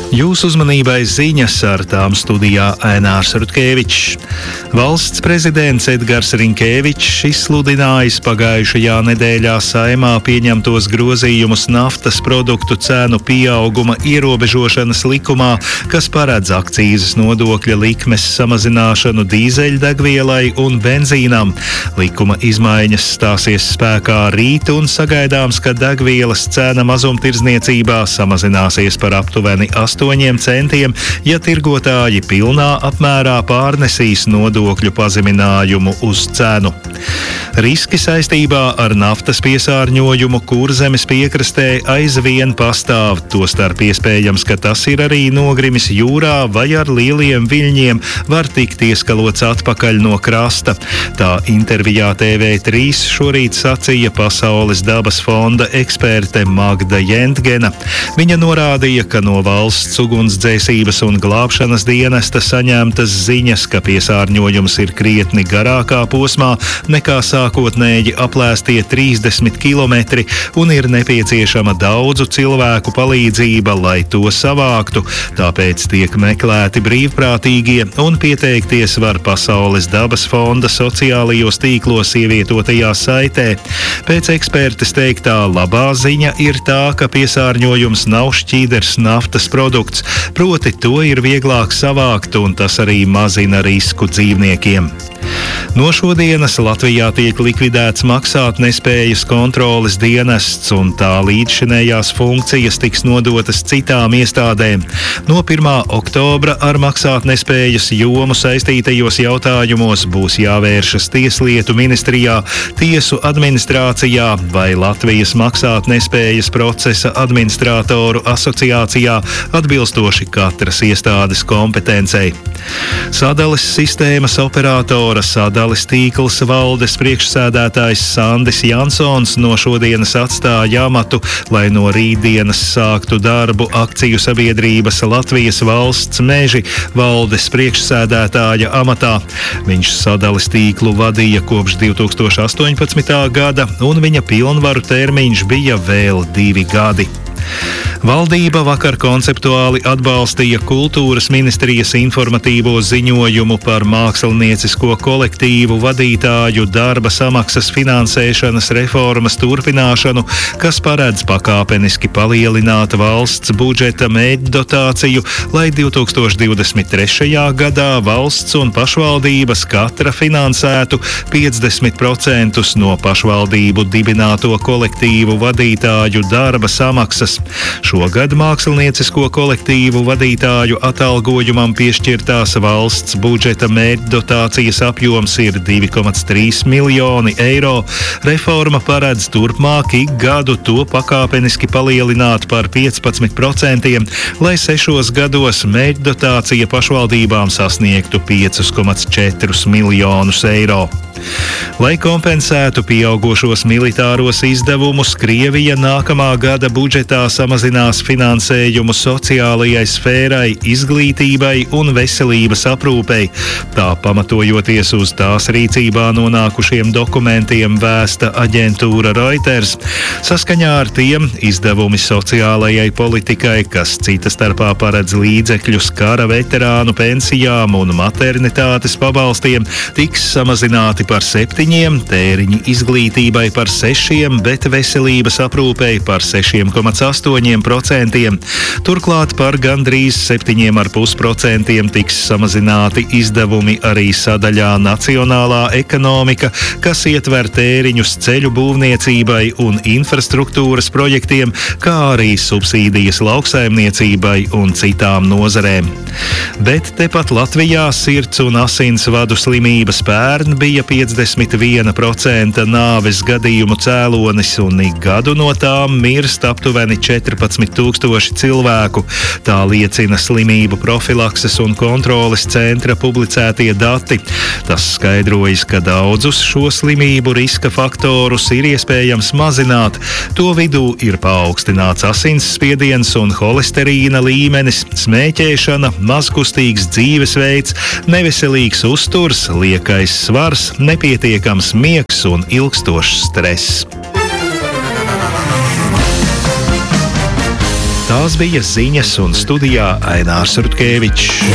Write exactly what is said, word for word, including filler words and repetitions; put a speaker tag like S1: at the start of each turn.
S1: Jūsu uzmanībai ziņas, ar tām studijā Ainārs Rutkevičs. Valsts prezidents Edgars Rinkēvičs izsludinājis pagājušajā nedēļā Saeimā pieņemtos grozījumus naftas produktu cenu pieauguma ierobežošanas likumā, kas paredz akcīzes nodokļa likmes samazināšanu dīzeļdegvielai un benzīnam. Likuma izmaiņas stāsies spēkā rīt un sagaidāms, ka degvielas cena mazumtirdzniecībā samazināsies par aptuveni astoņiem centiem, ja tirgotāji pilnā apmērā pārnesīs nodokļu pazeminājumu uz cenu. Riski saistībā ar naftas piesārņojumu Kurzemes piekrastē aizvien pastāv, tostarp iespējams, ka tas ir arī nogrimis jūrā vai ar lieliem viļņiem var tikt ieskalots atpakaļ no krasta. Tā intervijā T V trīs šorīt sacīja Pasaules dabas fonda eksperte Magda Jentgena. Viņa norādīja, ka no valsts ugunsdzēsības un glābšanas dienesta saņemtas ziņas, ka piesārņojums ir krietni garākā posmā nekā sākotnēji aplēstie trīsdesmit kilometri un ir nepieciešama daudzu cilvēku palīdzība, lai to savāktu. Tāpēc tiek meklēti brīvprātīgie un pieteikties var Pasaules dabas fonda sociālajos tīklos ievietotajā saitē. Pēc ekspertes teiktā labā ziņa ir tā, ka piesārņojums nav šķīders naftas produkts, proti to ir vieglāk savākt un tas arī mazina risku dzīvniekiem. No šodienas Latvijā tiek likvidēts maksātnespējas kontroles dienests un tā līdzšinējās funkcijas tiks nodotas citām iestādēm. No pirmā oktobra ar maksātnespējas jomu saistītajos jautājumos būs jāvēršas Tieslietu ministrijā, Tiesu administrācijā vai Latvijas maksātnespējas procesa administratoru asociācijā atbilstoši katras iestādes kompetencei. Sadales sistēmas operatora Sadales tīkls valdes priekšsēdētājs Sandis Jansons no šodienas atstāja amatu, lai no rītdienas sāktu darbu akciju sabiedrības Latvijas valsts meži valdes priekšsēdētāja amatā. Viņš Sadales tīklu vadīja kopš divi tūkstoši astoņpadsmitā gada un viņa pilnvaru termiņš bija vēl divi gadi. Valdība vakar konceptuāli atbalstīja Kultūras ministrijas informatīvo ziņojumu par māksliniecisko kolektīvu vadītāju darba samaksas finansēšanas reformas turpināšanu, kas paredz pakāpeniski palielināt valsts budžeta mērķdotāciju, lai divi tūkstoši divdesmit trešajā gadā valsts un pašvaldības katra finansētu piecdesmit procentus no pašvaldību dibināto kolektīvu vadītāju darba samaksas. Šogad māksliniecisko kolektīvu vadītāju atalgojumam piešķirtās valsts budžeta mērķdotācijas apjoms ir divi komats trīs miljoni eiro. Reforma paredz turpmāk ik gadu to pakāpeniski palielināt par piecpadsmit procentiem, lai sešos gados mērķdotācija pašvaldībām sasniegtu piecus komats četrus miljonus eiro. Lai kompensētu pieaugošos militāros izdevumus, Krievija nākamā gada budžetā samazinās finansējumu sociālajai sfērai, izglītībai un veselības aprūpei. Tā pamatojoties uz tās rīcībā nonākušiem dokumentiem vēsta aģentūra Reuters. Saskaņā ar tiem izdevumi sociālajai politikai, kas cita starpā paredz līdzekļus kara veterānu pensijām un maternitātes pabalstiem, tiks samazināti par septiņiem, tēriņi izglītībai par sešiem, bet veselības aprūpei par sešiem komats astoņiem procentiem. Turklāt par gandrīz septiņiem komats pieci procentiem tiks samazināti izdevumi arī sadaļā Nacionālā ekonomika, kas ietver tēriņus ceļu būvniecībai un infrastruktūras projektiem, kā arī subsīdijas lauksaimniecībai un citām nozarēm. Bet tepat Latvijā sirds un asinsvadu slimības pērn bija piecdesmit viena procenta nāves gadījumu cēlonis un ik gadu no tām mirst aptuveni četrpadsmit tūkstoši cilvēku. Tā liecina slimību profilakses un kontroles centra publicētie dati. Tas skaidrojas, ka daudzus šo slimību riska faktorus ir iespējams mazināt. To vidū ir paaugstināts asinsspiediens un holesterīna līmenis, smēķēšana, mazkustīgs dzīvesveids, neveselīgs uzturs, liekais svars, nepietiekams miegs un ilgstošs stress. Tās bija ziņas un studijā Ainārs Rutkevičs.